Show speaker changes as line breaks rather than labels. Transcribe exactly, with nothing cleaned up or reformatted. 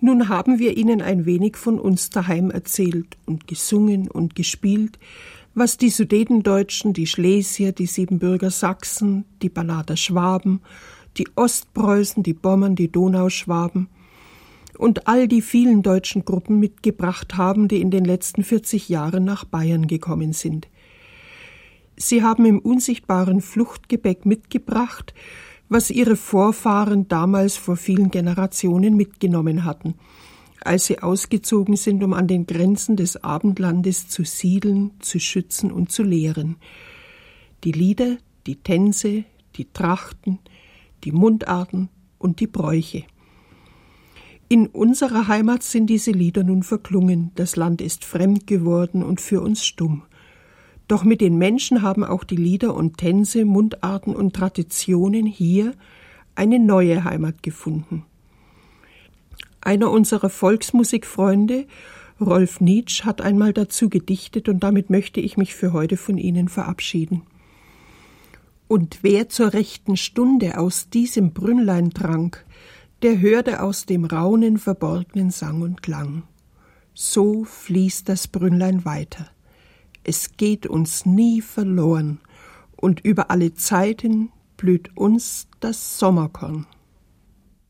Nun haben wir Ihnen ein wenig von uns daheim erzählt und gesungen und gespielt, was die Sudetendeutschen, die Schlesier, die Siebenbürger Sachsen, die Ballader Schwaben, die Ostpreußen, die Pommern, die Donauschwaben und all die vielen deutschen Gruppen mitgebracht haben, die in den letzten vierzig Jahren nach Bayern gekommen sind. Sie haben im unsichtbaren Fluchtgepäck mitgebracht, was ihre Vorfahren damals vor vielen Generationen mitgenommen hatten, als sie ausgezogen sind, um an den Grenzen des Abendlandes zu siedeln, zu schützen und zu lehren. Die Lieder, die Tänze, die Trachten, die Mundarten und die Bräuche. In unserer Heimat sind diese Lieder nun verklungen, das Land ist fremd geworden und für uns stumm. Doch mit den Menschen haben auch die Lieder und Tänze, Mundarten und Traditionen hier eine neue Heimat gefunden. Einer unserer Volksmusikfreunde, Rolf Nitsch, hat einmal dazu gedichtet und damit möchte ich mich für heute von Ihnen verabschieden. Und wer zur rechten Stunde aus diesem Brünnlein trank, der hörte aus dem Raunen verborgenen Sang und Klang. So fließt das Brünnlein weiter. Es geht uns nie verloren und über alle Zeiten blüht uns das Sommerkorn.